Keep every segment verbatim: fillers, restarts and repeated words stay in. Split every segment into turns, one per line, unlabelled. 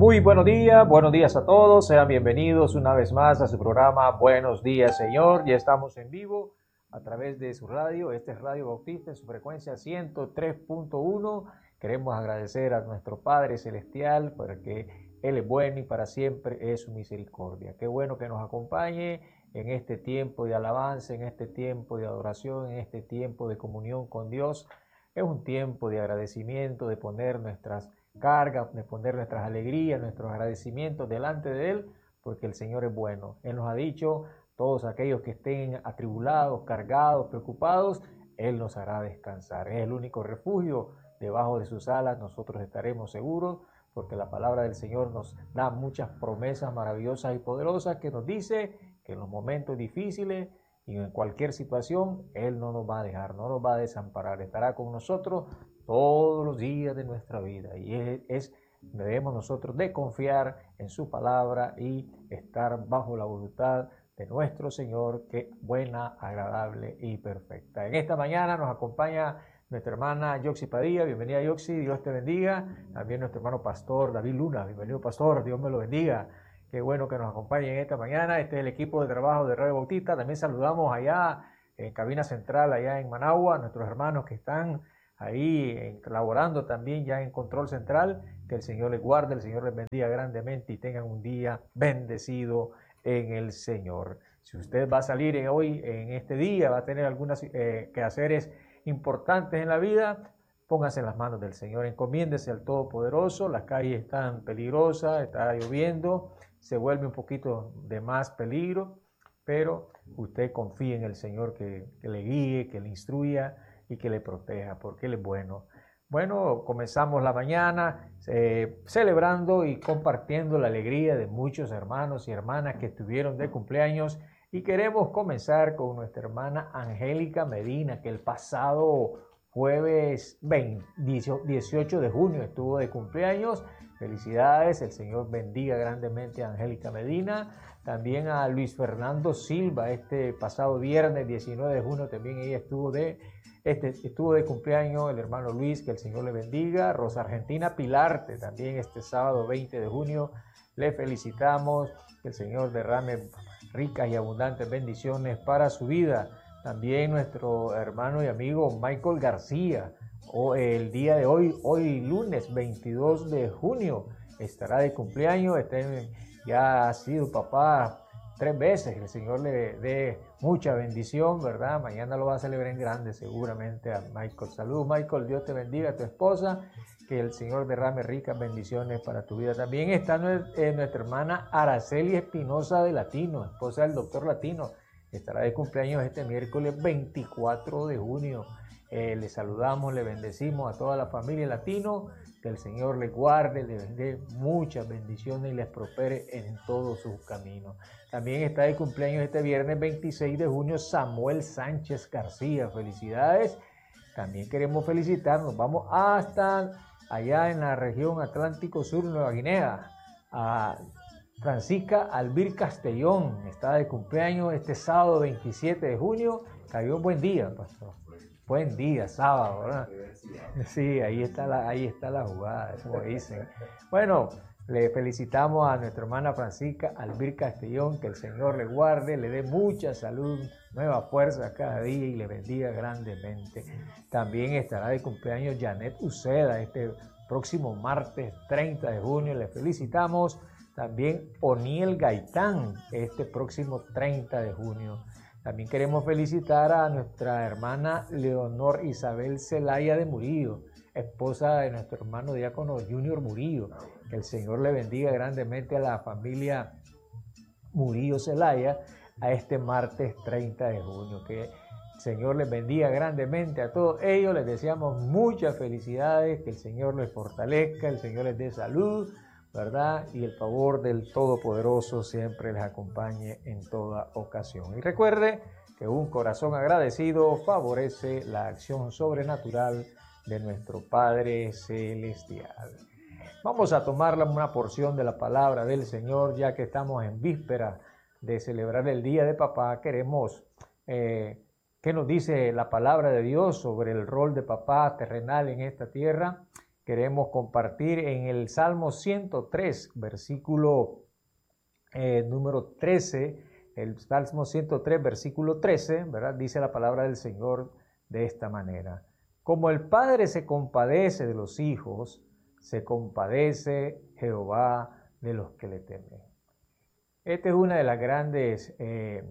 Muy buenos días, buenos días a todos, sean bienvenidos una vez más a su programa Buenos Días Señor. Ya estamos en vivo a través de su radio, este es Radio Bautista en su frecuencia ciento tres punto uno. Queremos agradecer a nuestro Padre Celestial porque Él es bueno y para siempre es su misericordia. Qué bueno que nos acompañe en este tiempo de alabanza, en este tiempo de adoración, en este tiempo de comunión con Dios. Es un tiempo de agradecimiento, de poner nuestras cargas, de poner nuestras alegrías, nuestros agradecimientos delante de Él, porque el Señor es bueno. Él nos ha dicho, todos aquellos que estén atribulados, cargados, preocupados, Él nos hará descansar. Es el único refugio, debajo de sus alas nosotros estaremos seguros, porque la palabra del Señor nos da muchas promesas maravillosas y poderosas que nos dice que en los momentos difíciles y en cualquier situación, Él no nos va a dejar, no nos va a desamparar, estará con nosotros todos los días de nuestra vida. Y es, es debemos nosotros de confiar en su palabra y estar bajo la voluntad de nuestro Señor, que es buena, agradable y perfecta. En esta mañana nos acompaña nuestra hermana Yoxi Padilla. Bienvenida, Yoxi, Dios te bendiga. También nuestro hermano pastor David Luna. Bienvenido, pastor, Dios me lo bendiga. Qué bueno que nos acompañen en esta mañana. Este es el equipo de trabajo de Radio Bautista. También saludamos allá en cabina central, allá en Managua, nuestros hermanos que están ahí colaborando también ya en control central. Que el Señor les guarde, el Señor les bendiga grandemente y tengan un día bendecido en el Señor. Si usted va a salir hoy, en este día, va a tener algunas eh, quehaceres importantes en la vida, póngase en las manos del Señor, encomiéndese al Todopoderoso. Las calles están peligrosas, está lloviendo, se vuelve un poquito de más peligro, pero usted confíe en el Señor que, que le guíe, que le instruya y que le proteja, porque Él es bueno. Bueno, comenzamos la mañana eh, celebrando y compartiendo la alegría de muchos hermanos y hermanas que estuvieron de cumpleaños, y queremos comenzar con nuestra hermana Angélica Medina, que el pasado jueves veinte, dieciocho de junio estuvo de cumpleaños. Felicidades, el Señor bendiga grandemente a Angélica Medina. También a Luis Fernando Silva, este pasado viernes diecinueve de junio también ella estuvo de Este, estuvo de cumpleaños el hermano Luis, que el Señor le bendiga. Rosa Argentina Pilarte, también este sábado veinte de junio, le felicitamos, que el Señor derrame ricas y abundantes bendiciones para su vida. También nuestro hermano y amigo Michael García, o el día de hoy, hoy lunes veintidós de junio, estará de cumpleaños. Este ya ha sido papá tres veces, el Señor le dé mucha bendición, ¿verdad? Mañana lo va a celebrar en grande seguramente a Michael. Saludos, Michael, Dios te bendiga, a tu esposa, que el Señor derrame ricas bendiciones para tu vida. También está nuestra, nuestra hermana Araceli Espinosa de Latino, esposa del doctor Latino, estará de cumpleaños este miércoles veinticuatro de junio. Eh, le saludamos, le bendecimos a toda la familia Latino, que el Señor les guarde, les dé muchas bendiciones y les prospere en todos sus caminos. También está de cumpleaños este viernes veintiséis de junio Samuel Sánchez García. Felicidades. También queremos felicitarnos. Vamos hasta allá en la región Atlántico Sur, Nueva Guinea, a Francisca Albir Castellón. Está de cumpleaños este sábado veintisiete de junio. Cayó un buen día, pastor. Buen día, sábado, ¿verdad? Sí, ahí está la, ahí está la jugada, como dicen. Bueno, le felicitamos a nuestra hermana Francisca Albir Castellón, que el Señor le guarde, le dé mucha salud, nueva fuerza cada día y le bendiga grandemente. También estará de cumpleaños Janet Uceda este próximo martes treinta de junio, le felicitamos. También Oniel Gaitán este próximo treinta de junio. También queremos felicitar a nuestra hermana Leonor Isabel Zelaya de Murillo, esposa de nuestro hermano diácono Junior Murillo. Que el Señor le bendiga grandemente a la familia Murillo Zelaya a este martes treinta de junio. Que el Señor les bendiga grandemente a todos ellos. Les deseamos muchas felicidades, que el Señor les fortalezca, el Señor les dé salud, ¿verdad? Y el favor del Todopoderoso siempre les acompañe en toda ocasión. Y recuerde que un corazón agradecido favorece la acción sobrenatural de nuestro Padre Celestial. Vamos a tomar una porción de la palabra del Señor, ya que estamos en víspera de celebrar el Día de Papá. Queremos, eh, ¿qué nos dice la palabra de Dios sobre el rol de papá terrenal en esta tierra? queremos compartir en el Salmo ciento tres, versículo eh, número trece, el Salmo ciento tres, versículo trece, ¿verdad? Dice la palabra del Señor de esta manera: como el Padre se compadece de los hijos, se compadece Jehová de los que le temen. Esta es una de las grandes, eh,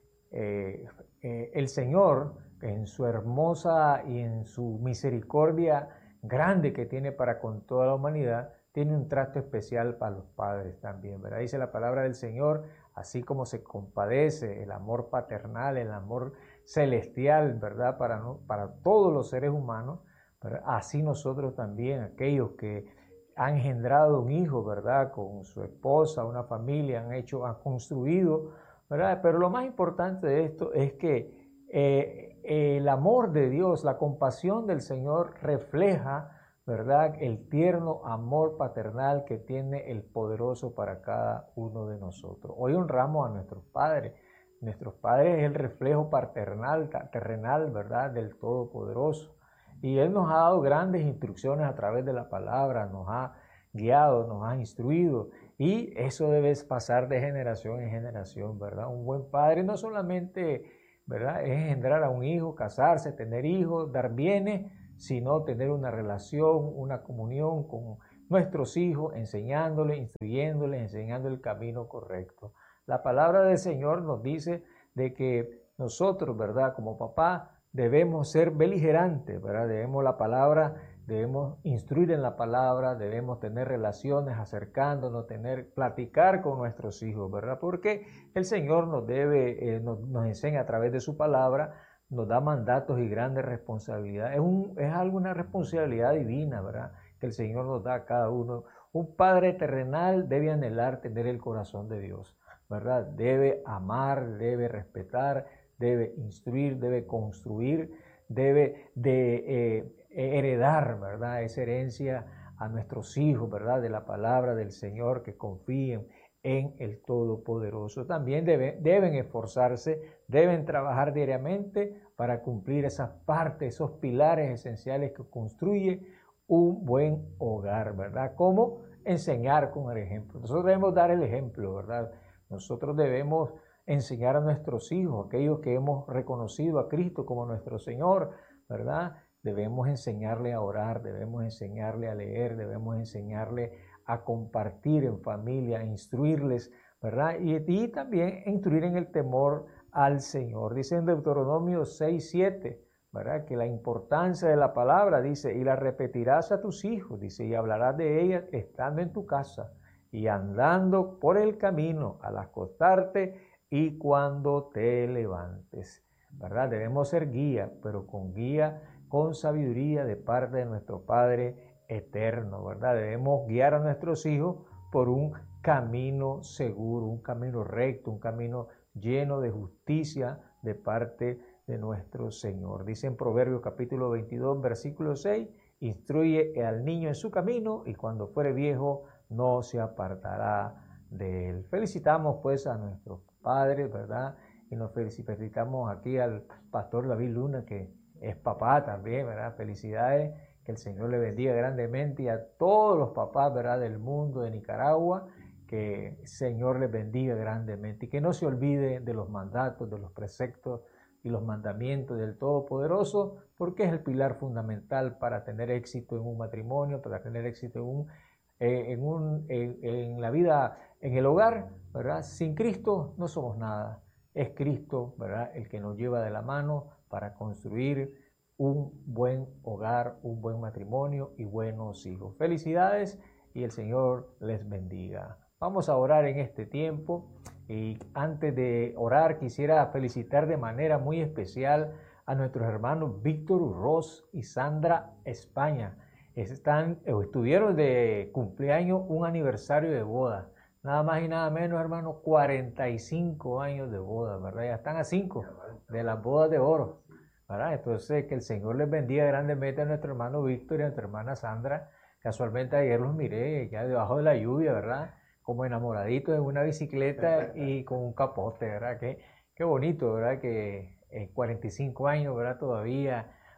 eh, eh, el Señor en su hermosa y en su misericordia grande que tiene para con toda la humanidad, tiene un trato especial para los padres también, ¿verdad? Dice la palabra del Señor, así como se compadece el amor paternal, el amor celestial, ¿verdad? Para, para todos los seres humanos, ¿verdad? Así nosotros también, aquellos que han engendrado un hijo, ¿verdad? Con su esposa, una familia, han hecho, han construido, ¿verdad? Pero lo más importante de esto es que eh, el amor de Dios, la compasión del Señor refleja, ¿verdad?, el tierno amor paternal que tiene el poderoso para cada uno de nosotros. Hoy honramos a nuestros padres. Nuestros padres es el reflejo paternal, terrenal, ¿verdad?, del Todopoderoso. Y Él nos ha dado grandes instrucciones a través de la palabra, nos ha guiado, nos ha instruido. Y eso debe pasar de generación en generación, ¿verdad? Un buen padre no solamente, ¿verdad?, es engendrar a un hijo, casarse, tener hijos, dar bienes, sino tener una relación, una comunión con nuestros hijos, enseñándoles, instruyéndoles, enseñando el camino correcto. La palabra del Señor nos dice de que nosotros, ¿verdad?, como papá, debemos ser beligerantes, ¿verdad? Debemos la palabra, debemos instruir en la palabra, debemos tener relaciones, acercándonos, tener, platicar con nuestros hijos, ¿verdad? Porque el Señor nos debe, eh, nos, nos enseña a través de su palabra, nos da mandatos y grandes responsabilidades. Es, un, es alguna responsabilidad divina, ¿verdad?, que el Señor nos da a cada uno. Un padre terrenal debe anhelar tener el corazón de Dios, ¿verdad? Debe amar, debe respetar, debe instruir, debe construir, debe de eh, heredar, ¿verdad?, esa herencia a nuestros hijos, ¿verdad?, de la palabra del Señor, que confíen en el Todopoderoso. También debe, deben esforzarse, deben trabajar diariamente para cumplir esas partes, esos pilares esenciales que construye un buen hogar, ¿verdad? ¿Cómo? Enseñar con el ejemplo. Nosotros debemos dar el ejemplo, ¿verdad? Nosotros debemos enseñar a nuestros hijos, aquellos que hemos reconocido a Cristo como nuestro Señor, ¿verdad? Debemos enseñarle a orar, debemos enseñarle a leer, debemos enseñarle a compartir en familia, a instruirles, ¿verdad? Y, y también instruir en el temor al Señor. Dice en Deuteronomio seis, siete, ¿verdad?, que la importancia de la palabra, dice, y la repetirás a tus hijos, dice, y hablarás de ella estando en tu casa y andando por el camino al acostarte y cuando te levantes, ¿verdad? Debemos ser guía, pero con guía, con sabiduría de parte de nuestro Padre eterno, ¿verdad? Debemos guiar a nuestros hijos por un camino seguro, un camino recto, un camino lleno de justicia de parte de nuestro Señor. Dice en Proverbios capítulo veintidós, versículo seis, instruye al niño en su camino y cuando fuere viejo no se apartará de él. Felicitamos pues a nuestros padres, ¿verdad? Y nos felicitamos aquí al pastor David Luna, que es papá también, ¿verdad? Felicidades, que el Señor le bendiga grandemente, y a todos los papás, ¿verdad?, del mundo, de Nicaragua, que el Señor les bendiga grandemente y que no se olvide de los mandatos, de los preceptos y los mandamientos del Todopoderoso, porque es el pilar fundamental para tener éxito en un matrimonio, para tener éxito en, un, eh, en, un, en, en la vida, en el hogar, ¿verdad? Sin Cristo no somos nada. Es Cristo, ¿verdad?, el que nos lleva de la mano para construir un buen hogar, un buen matrimonio y buenos hijos. Felicidades y el Señor les bendiga. Vamos a orar en este tiempo y antes de orar quisiera felicitar de manera muy especial a nuestros hermanos Víctor Urroz y Sandra España. Están, estuvieron de cumpleaños un aniversario de boda. Nada más y nada menos, hermanos, cuarenta y cinco años de boda, ¿verdad? Ya están a cinco de las bodas de oro, ¿verdad? Entonces, que el Señor les bendiga grandemente a nuestro hermano Víctor y a nuestra hermana Sandra. Casualmente ayer los miré ya debajo de la lluvia, ¿verdad?, como enamoraditos en una bicicleta y con un capote, ¿verdad? Qué, qué bonito, ¿verdad? Que en cuarenta y cinco años, ¿verdad?, todavía,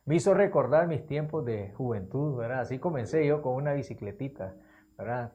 Me hizo recordar mis tiempos de juventud, ¿verdad? Así comencé yo con una bicicletita, ¿verdad?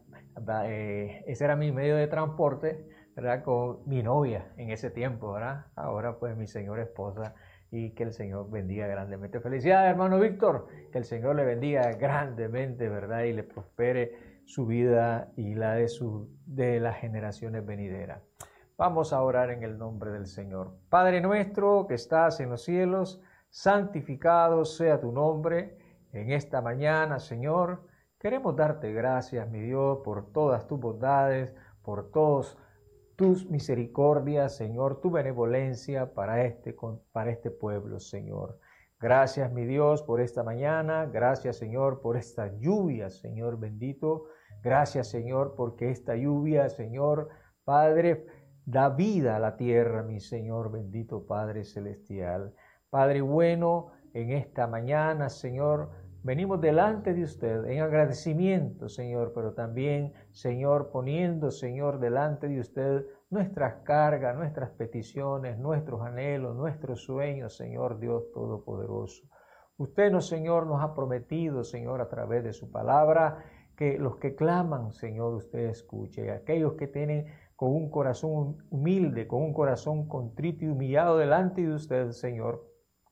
Eh, ese era mi medio de transporte, ¿verdad? Con mi novia en ese tiempo, ¿verdad? Ahora pues mi señora esposa, y que el Señor bendiga grandemente. Felicidades, hermano Víctor, que el Señor le bendiga grandemente, ¿verdad? Y le prospere su vida y la de, su, de las generaciones venideras. Vamos a orar en el nombre del Señor. Padre nuestro que estás en los cielos, santificado sea tu nombre. En esta mañana, Señor, queremos darte gracias, mi Dios, por todas tus bondades, por todos tus misericordias, Señor, tu benevolencia para este, para este pueblo, Señor. Gracias, mi Dios, por esta mañana. Gracias, Señor, por esta lluvia, Señor bendito. Gracias, Señor, porque esta lluvia, Señor, Padre, da vida a la tierra, mi Señor bendito, Padre celestial. Padre bueno, en esta mañana, Señor, venimos delante de usted en agradecimiento, Señor, pero también, Señor, poniendo, Señor, delante de usted nuestras cargas, nuestras peticiones, nuestros anhelos, nuestros sueños, Señor Dios Todopoderoso. Usted, no, Señor, nos ha prometido, Señor, a través de su palabra, que los que claman, Señor, usted escuche. Y aquellos que tienen con un corazón humilde, con un corazón contrito y humillado delante de usted, Señor,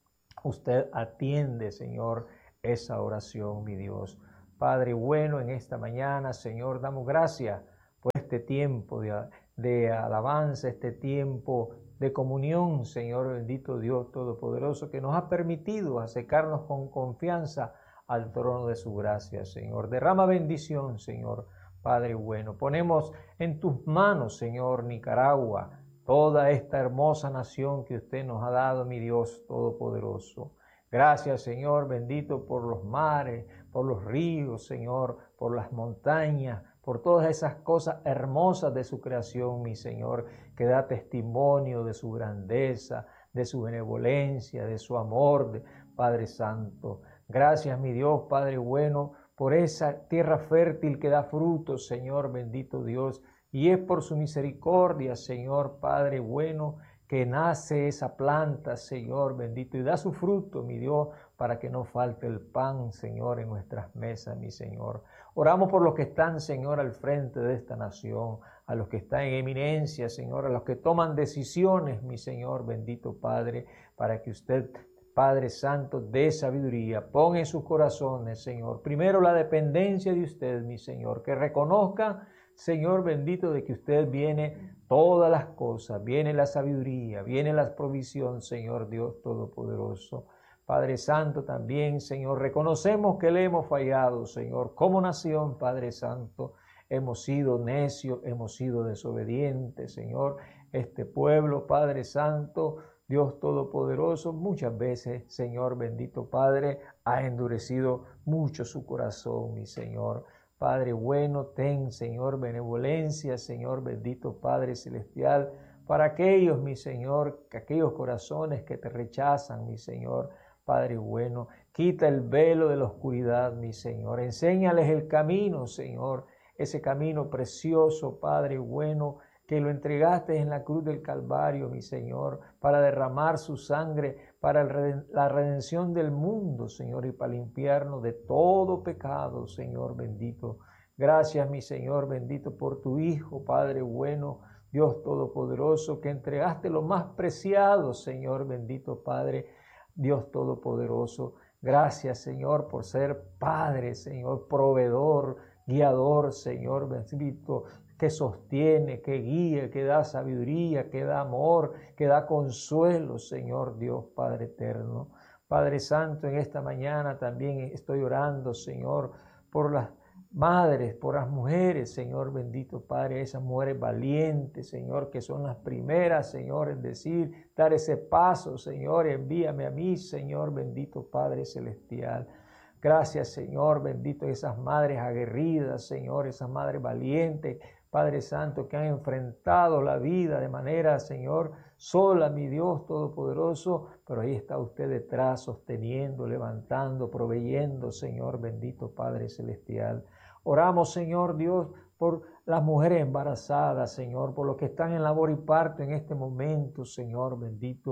usted atiende, Señor, esa oración, mi Dios. Padre bueno, en esta mañana, Señor, damos gracias por este tiempo de, de alabanza, este tiempo de comunión, Señor bendito Dios Todopoderoso, que nos ha permitido acercarnos con confianza al trono de su gracia, Señor. Derrama bendición, Señor, Padre bueno. Ponemos en tus manos, Señor, Nicaragua, toda esta hermosa nación que usted nos ha dado, mi Dios Todopoderoso. Gracias, Señor, bendito por los mares, por los ríos, Señor, por las montañas, por todas esas cosas hermosas de su creación, mi Señor, que da testimonio de su grandeza, de su benevolencia, de su amor, de, Padre Santo. Gracias, mi Dios, Padre bueno, por esa tierra fértil que da frutos, Señor, bendito Dios, y es por su misericordia, Señor, Padre bueno, que nace esa planta, Señor bendito, y da su fruto, mi Dios, para que no falte el pan, Señor, en nuestras mesas, mi Señor. Oramos por los que están, Señor, al frente de esta nación, a los que están en eminencia, Señor, a los que toman decisiones, mi Señor bendito Padre, para que usted, Padre Santo, dé sabiduría, ponga en sus corazones, Señor, primero la dependencia de usted, mi Señor, que reconozca, Señor bendito, de que usted viene todas las cosas, viene la sabiduría, viene la provisión, Señor Dios Todopoderoso. Padre Santo también, Señor, reconocemos que le hemos fallado, Señor, como nación, Padre Santo, hemos sido necios, hemos sido desobedientes, Señor, este pueblo, Padre Santo, Dios Todopoderoso, muchas veces, Señor bendito Padre, ha endurecido mucho su corazón, mi Señor. Padre bueno, ten, Señor, benevolencia, Señor bendito Padre celestial, para aquellos, mi Señor, que aquellos corazones que te rechazan, mi Señor, Padre bueno, quita el velo de la oscuridad, mi Señor, enséñales el camino, Señor, ese camino precioso, Padre bueno, que lo entregaste en la cruz del Calvario, mi Señor, para derramar su sangre, para la redención del mundo, Señor, y para limpiarnos de todo pecado, Señor bendito. Gracias, mi Señor bendito, por tu Hijo, Padre bueno, Dios Todopoderoso, que entregaste lo más preciado, Señor bendito, Padre, Dios Todopoderoso. Gracias, Señor, por ser Padre, Señor, proveedor, guiador, Señor bendito, que sostiene, que guía, que da sabiduría, que da amor, que da consuelo, Señor Dios Padre eterno. Padre Santo, en esta mañana también estoy orando, Señor, por las madres, por las mujeres, Señor bendito Padre, esas mujeres valientes, Señor, que son las primeras, Señor, en decir, dar ese paso, Señor, envíame a mí, Señor bendito Padre celestial. Gracias, Señor bendito, esas madres aguerridas, Señor, esas madres valientes, Padre Santo, que han enfrentado la vida de manera, Señor, sola, mi Dios Todopoderoso, pero ahí está usted detrás, sosteniendo, levantando, proveyendo, Señor bendito Padre Celestial. Oramos, Señor Dios, por las mujeres embarazadas, Señor, por los que están en labor y parto en este momento, Señor bendito.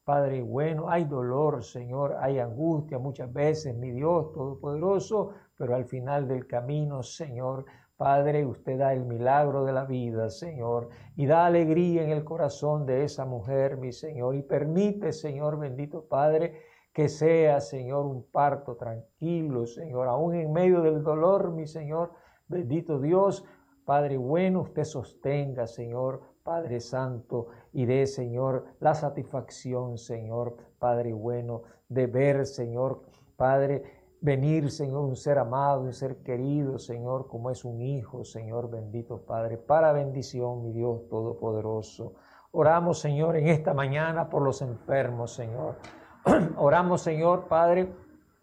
Padre bueno, hay dolor, Señor, hay angustia muchas veces, mi Dios Todopoderoso, pero al final del camino, Señor, Padre, usted da el milagro de la vida, Señor, y da alegría en el corazón de esa mujer, mi Señor, y permite, Señor, bendito Padre, que sea, Señor, un parto tranquilo, Señor, aún en medio del dolor, mi Señor, bendito Dios, Padre bueno, usted sostenga, Señor, Padre Santo, y dé, Señor, la satisfacción, Señor, Padre bueno, de ver, Señor, Padre, venir, Señor, un ser amado, un ser querido, Señor, como es un hijo, Señor, bendito Padre, para bendición, mi Dios Todopoderoso. Oramos, Señor, en esta mañana por los enfermos, Señor. Oramos, Señor, Padre,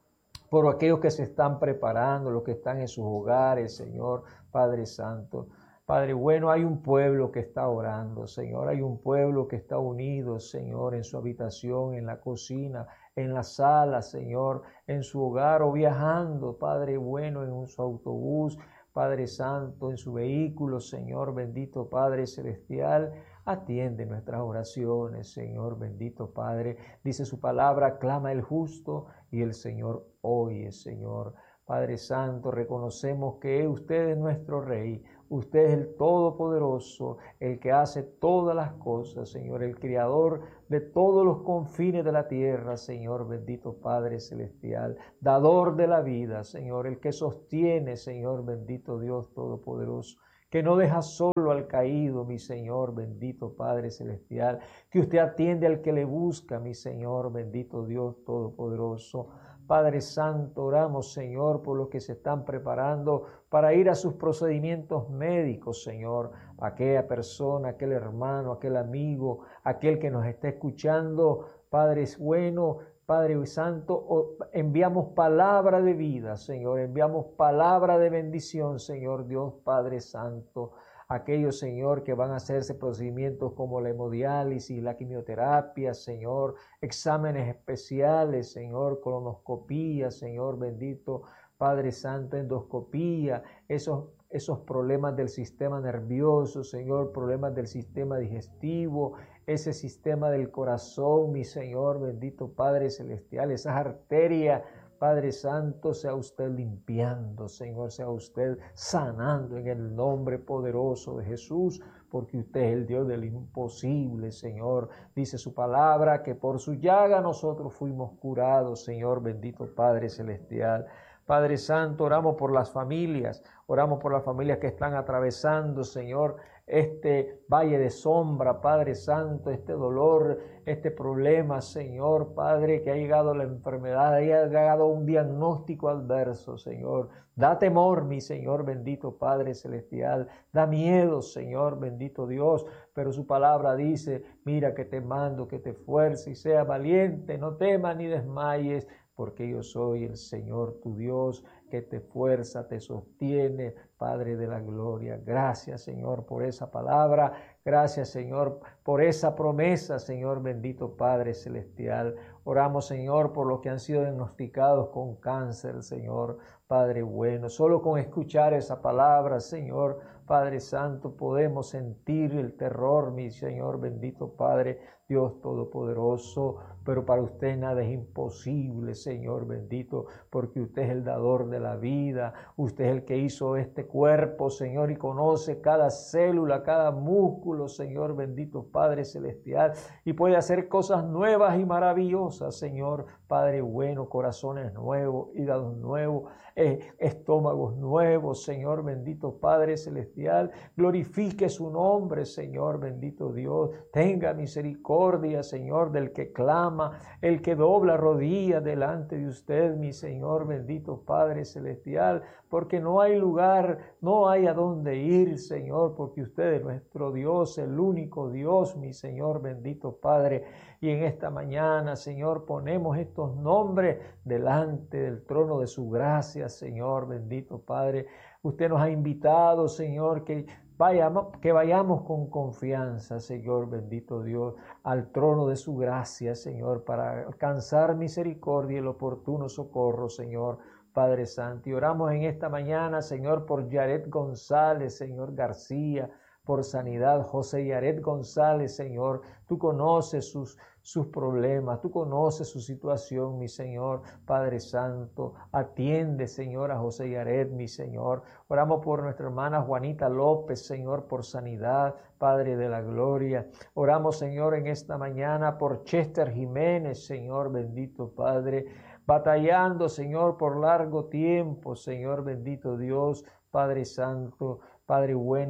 por aquellos que se están preparando, los que están en sus hogares, Señor, Padre Santo. Padre bueno, hay un pueblo que está orando, Señor, hay un pueblo que está unido, Señor, en su habitación, en la cocina, en la sala, Señor, en su hogar o viajando, Padre bueno, en su autobús, Padre Santo, en su vehículo, Señor, bendito Padre Celestial. Atiende nuestras oraciones, Señor, bendito Padre. Dice su palabra, clama el justo y el Señor oye, Señor. Padre Santo, reconocemos que usted es nuestro Rey. Usted es el Todopoderoso, el que hace todas las cosas, Señor, el Creador de todos los confines de la tierra, Señor, bendito Padre Celestial, dador de la vida, Señor, el que sostiene, Señor, bendito Dios Todopoderoso, que no deja solo al caído, mi Señor, bendito Padre Celestial, que usted atiende al que le busca, mi Señor, bendito Dios Todopoderoso. Padre Santo, oramos, Señor, por los que se están preparando para ir a sus procedimientos médicos, Señor. Aquella persona, aquel hermano, aquel amigo, aquel que nos está escuchando, Padre es bueno, Padre Santo, enviamos palabra de vida, Señor, enviamos palabra de bendición, Señor Dios Padre Santo. Aquellos, Señor, que van a hacerse procedimientos como la hemodiálisis, la quimioterapia, Señor, exámenes especiales, Señor, colonoscopía, Señor, bendito Padre Santo, endoscopía, esos, esos problemas del sistema nervioso, Señor, problemas del sistema digestivo, ese sistema del corazón, mi Señor, bendito Padre Celestial, esas arterias, Padre Santo, sea usted limpiando, Señor, sea usted sanando en el nombre poderoso de Jesús, porque usted es el Dios del imposible, Señor. Dice su palabra que por su llaga nosotros fuimos curados, Señor, bendito Padre Celestial. Padre Santo, oramos por las familias, oramos por las familias que están atravesando, Señor, este valle de sombra, Padre Santo, este dolor, este problema, Señor, Padre, que ha llegado la enfermedad, ha llegado un diagnóstico adverso, Señor. Da temor, mi Señor, bendito Padre Celestial. Da miedo, Señor, bendito Dios. Pero su palabra dice, mira que te mando, que te fuerces y sea valiente, no temas ni desmayes, porque yo soy el Señor tu Dios, que te fuerza, te sostiene, Padre de la gloria. Gracias, Señor, por esa palabra. Gracias, Señor, por esa promesa, Señor, bendito Padre Celestial. Oramos, Señor, por los que han sido diagnosticados con cáncer, Señor, Padre bueno. Solo con escuchar esa palabra, Señor, Padre Santo, podemos sentir el terror, mi Señor, bendito Padre, Dios Todopoderoso. Pero para usted nada es imposible, Señor bendito, porque usted es el dador de la vida. Usted es el que hizo este cuerpo, Señor, y conoce cada célula, cada músculo, Señor bendito, Padre Celestial, y puede hacer cosas nuevas y maravillosas, Señor, Padre bueno, corazones nuevos, hígados nuevos, eh, estómagos nuevos, Señor bendito, Padre Celestial. Glorifique su nombre, Señor bendito Dios. Tenga misericordia, Señor, del que clama, el que dobla rodillas delante de usted, mi Señor bendito Padre Celestial, porque no hay lugar, no hay a dónde ir, Señor, porque usted es nuestro Dios, el único Dios, mi Señor bendito Padre. Y en esta mañana, Señor, ponemos estos nombres delante del trono de su gracia, Señor bendito Padre. Usted nos ha invitado, Señor, que Vayamos, que vayamos con confianza, Señor bendito Dios, al trono de su gracia, Señor, para alcanzar misericordia y el oportuno socorro, Señor, Padre Santo. Y oramos en esta mañana, Señor, por Yaret González, Señor García, por sanidad. José Yaret González, Señor, tú conoces sus, sus problemas, tú conoces su situación, mi Señor. Padre Santo, atiende, Señor, a José Yaret, mi Señor. Oramos por nuestra hermana Juanita López, Señor, por sanidad, Padre de la gloria. Oramos, Señor, en esta mañana por Chester Jiménez, Señor, bendito Padre, batallando, Señor, por largo tiempo, Señor, bendito Dios, Padre Santo, Padre bueno.